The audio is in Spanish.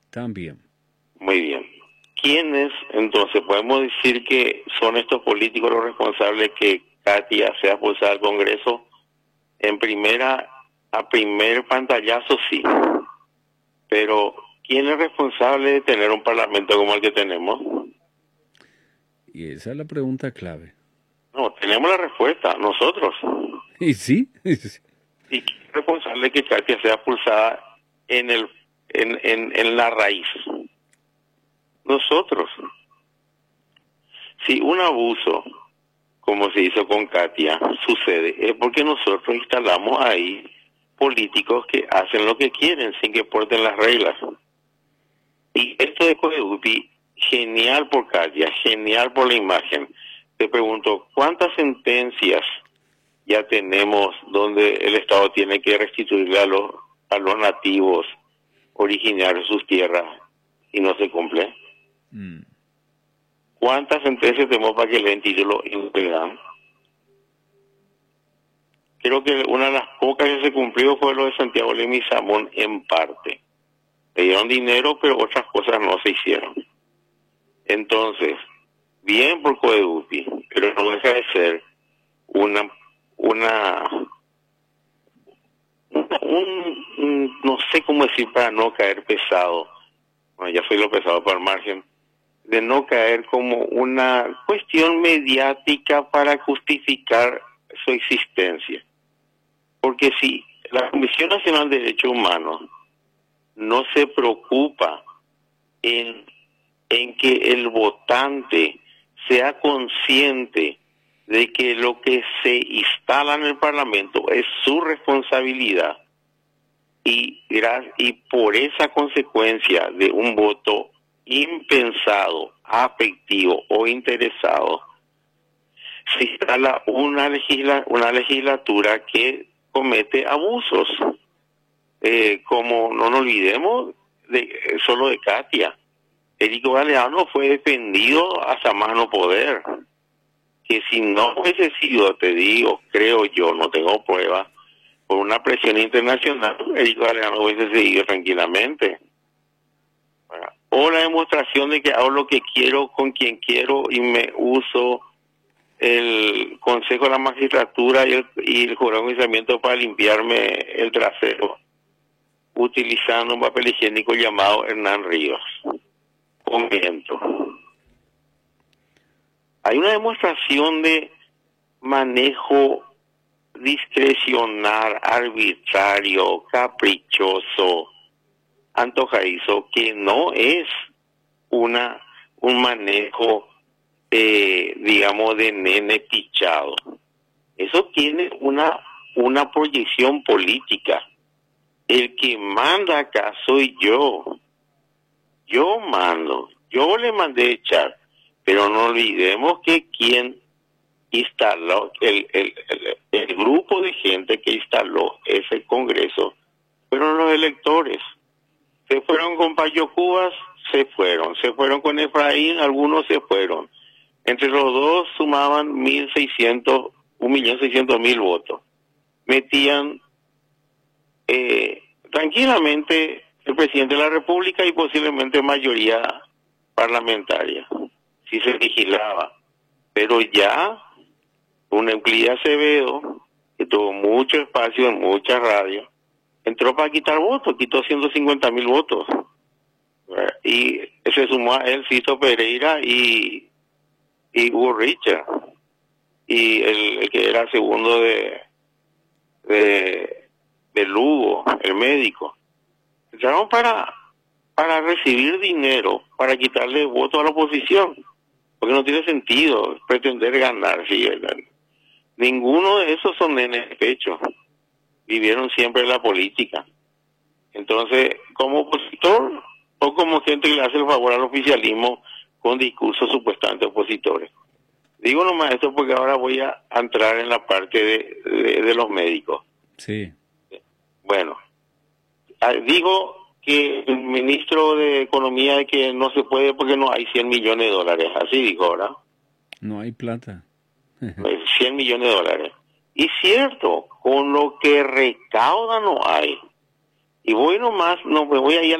También. Muy bien. ¿Quiénes, entonces, podemos decir que son estos políticos los responsables que Katia sea expulsada del Congreso? A primer pantallazo sí. Pero, ¿quién es responsable de tener un parlamento como el que tenemos? Y esa es la pregunta clave. No, tenemos la respuesta, nosotros. ¿Y sí? ¿Y quién es responsable de que Katia sea expulsada en la raíz? Nosotros. Si un abuso, como se hizo con Katia, sucede, es porque nosotros instalamos ahí políticos que hacen lo que quieren sin que porten las reglas. Y esto de Codedupi, genial por Katia, genial por la imagen. Te pregunto, ¿cuántas sentencias ya tenemos donde el Estado tiene que restituirle a los nativos originarios sus tierras y no se cumple? ¿Cuántas sentencias tenemos para que le den título y no le dan? Creo que una de las pocas que se cumplió fue lo de Santiago Leguizamón en parte. Le dieron dinero, pero otras cosas no se hicieron. Entonces, bien por Codedupi, pero no deja de ser no sé cómo decir para no caer pesado. Bueno, ya soy lo pesado para el margen. De no caer como una cuestión mediática para justificar su existencia. Porque si la Comisión Nacional de Derechos Humanos no se preocupa en que el votante sea consciente de que lo que se instala en el Parlamento es su responsabilidad y por esa consecuencia de un voto impensado, afectivo o interesado, se instala una legislatura que comete abusos. Como no nos olvidemos solo de Katia. Érico Galeano fue defendido hasta más no poder. Que si no hubiese sido, te digo, creo yo, no tengo pruebas, por una presión internacional, Érico Galeano hubiese seguido tranquilamente. O la demostración de que hago lo que quiero con quien quiero y me uso el Consejo de la Magistratura y el Jurado de Enjuiciamiento para limpiarme el trasero, utilizando un papel higiénico llamado Hernán Ríos. Comiento. Hay una demostración de manejo discrecional, arbitrario, caprichoso, antojadizo, que no es un manejo, digamos, de nene pichado. Eso tiene una proyección política. El que manda acá soy yo. Yo mando. Yo le mandé echar. Pero no olvidemos que quien instaló, el grupo de gente que instaló ese Congreso fueron los electores. Se fueron con Payo Cubas, se fueron con Efraín, algunos se fueron. Entre los dos sumaban 1.600.000 votos. Metían tranquilamente el presidente de la República y posiblemente mayoría parlamentaria, si se vigilaba. Pero ya un Euclides Acevedo, que tuvo mucho espacio en muchas radios, entró para quitar votos, quitó 150.000 votos. Y se sumó a él Cito Pereira y Hugo Richard, y el que era segundo de Lugo, el médico. Entraron para recibir dinero, para quitarle votos a la oposición, porque no tiene sentido pretender ganar. ¿Sí? Ninguno de esos son nenes de pecho, vivieron siempre en la política. Entonces, como opositor o como gente que le hace el favor al oficialismo con discursos supuestamente opositores. Digo nomás esto porque ahora voy a entrar en la parte de los médicos. Sí. Bueno, digo que el ministro de Economía que no se puede porque no hay 100 millones de dólares, así dijo ahora. No hay plata. 100 millones de dólares. Y cierto, con lo que recauda no hay. Y voy nomás, no me voy a ir